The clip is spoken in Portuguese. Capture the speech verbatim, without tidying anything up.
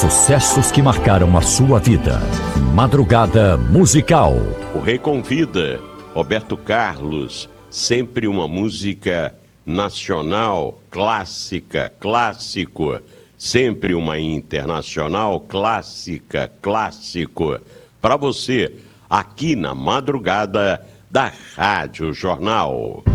sucessos que marcaram a sua vida. Madrugada Musical. O Rei convida Roberto Carlos, sempre uma música nacional, clássica, clássico, sempre uma internacional, clássica, clássico, para você, aqui na madrugada da Rádio Jornal.